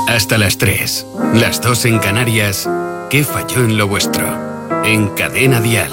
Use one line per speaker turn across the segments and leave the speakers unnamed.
Hasta las 3, las 2 en Canarias. ¿Qué falló en lo vuestro? En Cadena Dial.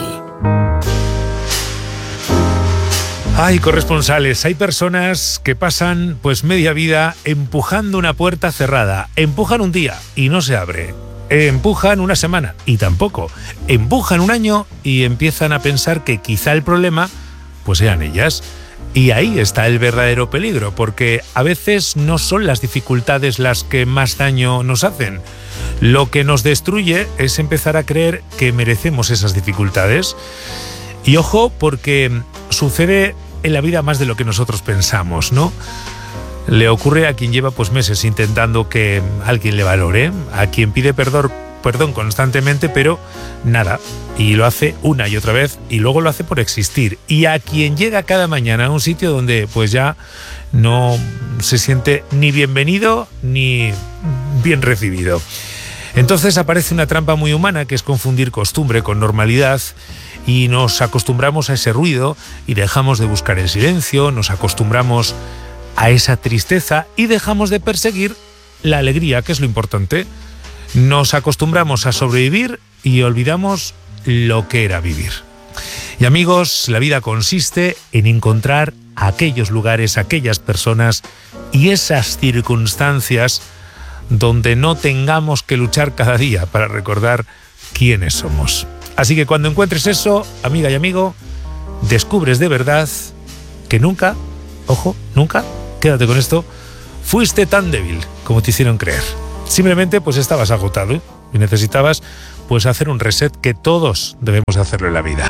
Hay corresponsales, hay personas que pasan pues media vida empujando una puerta cerrada. Empujan un día y no se abre. Empujan una semana y tampoco. Empujan un año y empiezan a pensar que quizá el problema pues sean ellas. Y ahí está el verdadero peligro, porque a veces no son las dificultades las que más daño nos hacen. Lo que nos destruye es empezar a creer que merecemos esas dificultades. Y ojo, porque sucede en la vida más de lo que nosotros pensamos, ¿no? Le ocurre a quien lleva pues meses intentando que alguien le valore, a quien pide perdón constantemente, pero nada, y lo hace una y otra vez, y luego lo hace por existir, y a quien llega cada mañana a un sitio donde pues ya no se siente ni bienvenido ni bien recibido. Entonces aparece una trampa muy humana, que es confundir costumbre con normalidad, y nos acostumbramos a ese ruido y dejamos de buscar el silencio, nos acostumbramos a esa tristeza y dejamos de perseguir la alegría, que es lo importante. Nos acostumbramos a sobrevivir y olvidamos lo que era vivir. Y amigos, la vida consiste en encontrar aquellos lugares, aquellas personas y esas circunstancias donde no tengamos que luchar cada día para recordar quiénes somos. Así que cuando encuentres eso, amiga y amigo, descubres de verdad que nunca, ojo, nunca, quédate con esto, fuiste tan débil como te hicieron creer. Simplemente pues estabas agotado y necesitabas pues hacer un reset, que todos debemos hacerlo en la vida.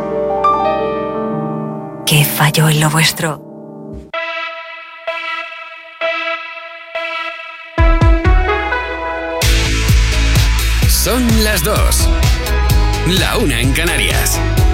¿Qué falló en lo vuestro?
Son las 2, la 1 en Canarias.